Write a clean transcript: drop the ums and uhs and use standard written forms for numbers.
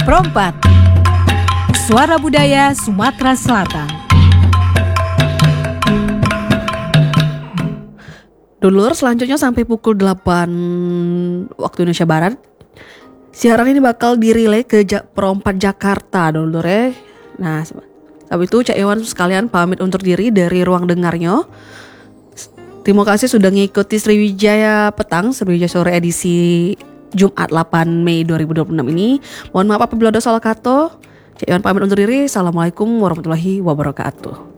Perompat, Suara Budaya Sumatera Selatan. Dulur, selanjutnya sampai pukul 8 waktu Indonesia Barat. Siaran ini bakal dirilai ke Perompat Jakarta, dulur ya. Nah, habis itu Cak Iwan sekalian pamit undur diri dari ruang dengarnya. Terima kasih sudah ngikuti Sriwijaya Petang, Sriwijaya Sore edisi Jumat 8 Mei 2026 ini. Mohon maaf apabila ada salah kata. Cak Iwan pamit undur diri. Assalamualaikum warahmatullahi wabarakatuh.